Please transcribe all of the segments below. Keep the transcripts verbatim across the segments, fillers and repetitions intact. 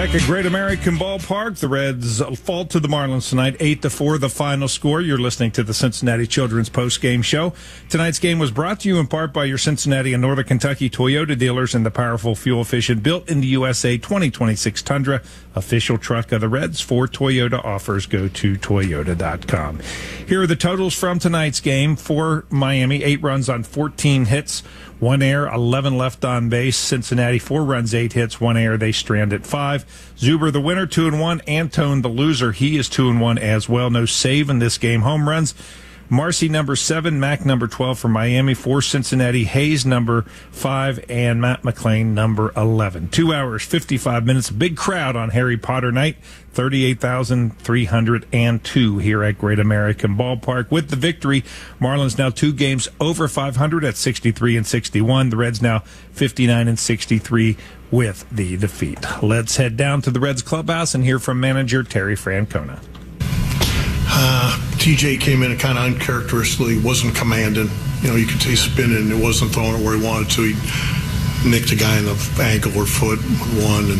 Back at Great American Ballpark, the Reds fall to the Marlins tonight, eight to four, the final score. You're listening to the Cincinnati Children's Post-Game Show. Tonight's game was brought to you in part by your Cincinnati and Northern Kentucky Toyota dealers and the powerful, fuel-efficient, built in the U S A twenty twenty-six Tundra, official truck of the Reds. For Toyota offers, go to toyota dot com. Here are the totals from tonight's game. For Miami, eight runs on fourteen hits, one error, eleven left on base. Cincinnati, four runs, eight hits, one error. They strand at five. Zuber, the winner, two and one. Antone, the loser, he is two and one as well. No save in this game. Home runs: Marcy, number seven, Mack, number twelve for Miami. For Cincinnati, Hayes, number five, and Matt McLean, number eleven. Two hours, fifty-five minutes. Big crowd on Harry Potter night. thirty-eight thousand three hundred two here at Great American Ballpark. With the victory, Marlins now two games over five hundred at sixty-three and sixty-one. The Reds now fifty-nine and sixty-three with the defeat. Let's head down to the Reds clubhouse and hear from manager Terry Francona. Uh, T J came in kind of uncharacteristically, wasn't commanding. You know, you could see spinning, and it wasn't throwing it where he wanted to. He nicked a guy in the ankle or foot with one, and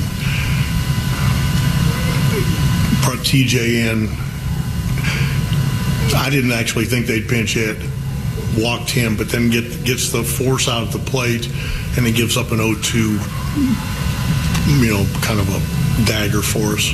brought T J in. I didn't actually think they'd pinch hit. Walked him, but then get, gets the force out of the plate, and he gives up an oh two, you know, kind of a dagger for us.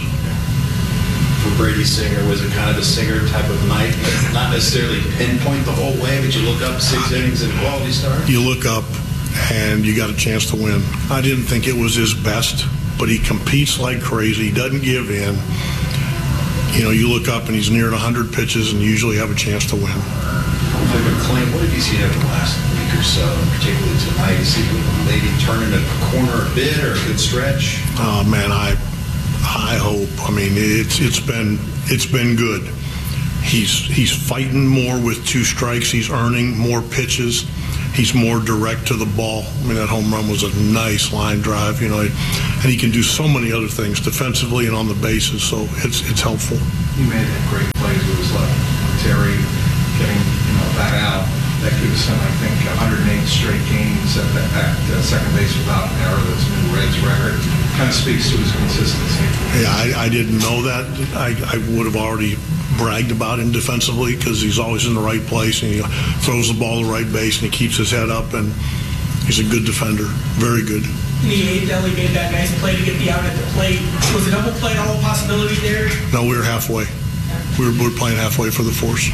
For Brady Singer, was it kind of a Singer type of night? Not necessarily pinpoint the whole way, but you look up six innings and a quality start? You look up, and you got a chance to win. I didn't think it was his best, but he competes like crazy. He doesn't give in. You know, you look up, and he's near one hundred pitches, and you usually have a chance to win. For McLean, what have you seen over the last week or so, particularly tonight? You see maybe turning a corner a bit or a good stretch? Oh, man, I... I hope. I mean, it's it's been it's been good. He's he's fighting more with two strikes. He's earning more pitches. He's more direct to the ball. I mean, that home run was a nice line drive, you know, and he can do so many other things defensively and on the bases. So it's it's helpful. He made that great plays with his left. Terry getting you know that out. That gives him, I think, one hundred eight straight games at, the, at uh, second base without an error. That's a new Reds record. Kind of speaks to his consistency. Yeah, I, I didn't know that. I, I would have already bragged about him defensively because he's always in the right place and he throws the ball to the right base and he keeps his head up and he's a good defender. Very good. He made that, he made that nice play to get the out at the plate. Was a double play all possibility there? No, we were halfway. We were, we were playing halfway for the force.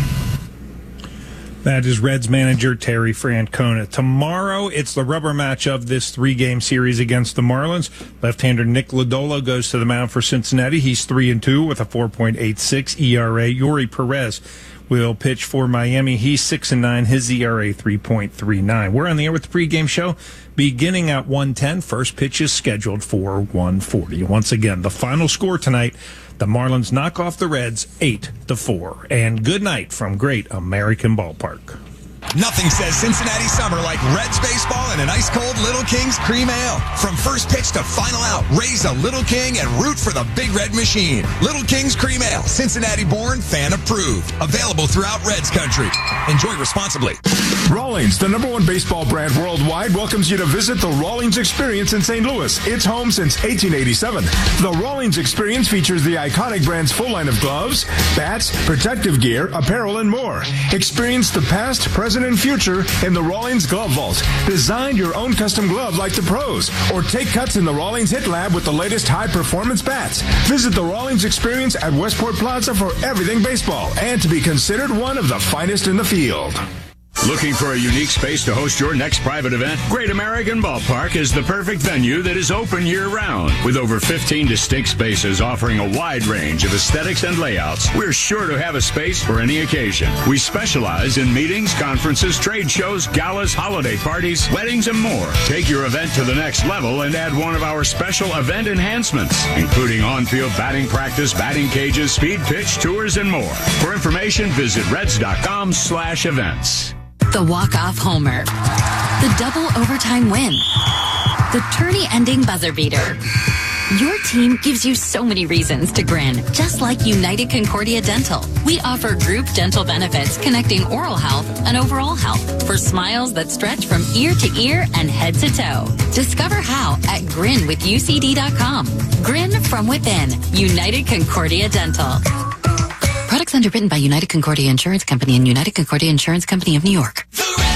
That is Reds manager Terry Francona. Tomorrow, it's the rubber match of this three-game series against the Marlins. Left-hander Nick Lodolo goes to the mound for Cincinnati. He's three and two with a four point eight six E R A. Yuri Perez will pitch for Miami. He's six and nine. His E R A three point three nine. We're on the air with the pregame show beginning at one ten. First pitch is scheduled for one forty. Once again, the final score tonight: the Marlins knock off the Reds eight to four. And good night from Great American Ballpark. Nothing says Cincinnati summer like Reds baseball and an ice-cold Little King's Cream Ale. From first pitch to final out, raise a Little King and root for the Big Red Machine. Little King's Cream Ale, Cincinnati-born, fan-approved. Available throughout Reds country. Enjoy responsibly. Rawlings, the number one baseball brand worldwide, welcomes you to visit the Rawlings Experience in Saint Louis. It's home since eighteen eighty-seven. The Rawlings Experience features the iconic brand's full line of gloves, bats, protective gear, apparel, and more. Experience the past, present, and future in the Rawlings Glove Vault. Design your own custom glove like the pros, or take cuts in the Rawlings Hit Lab with the latest high-performance bats. Visit the Rawlings Experience at Westport Plaza for everything baseball and to be considered one of the finest in the field. Looking for a unique space to host your next private event? Great American Ballpark is the perfect venue that is open year-round. With over fifteen distinct spaces offering a wide range of aesthetics and layouts, we're sure to have a space for any occasion. We specialize in meetings, conferences, trade shows, galas, holiday parties, weddings, and more. Take your event to the next level and add one of our special event enhancements, including on-field batting practice, batting cages, speed pitch, tours, and more. For information, visit reds.com slash events. The walk-off homer, the double overtime win, the tourney-ending buzzer beater. Your team gives you so many reasons to grin, just like United Concordia Dental. We offer group dental benefits connecting oral health and overall health for smiles that stretch from ear to ear and head to toe. Discover how at grin with U C D dot com. Grin from within. United Concordia Dental. Products underwritten by United Concordia Insurance Company and United Concordia Insurance Company of New York. The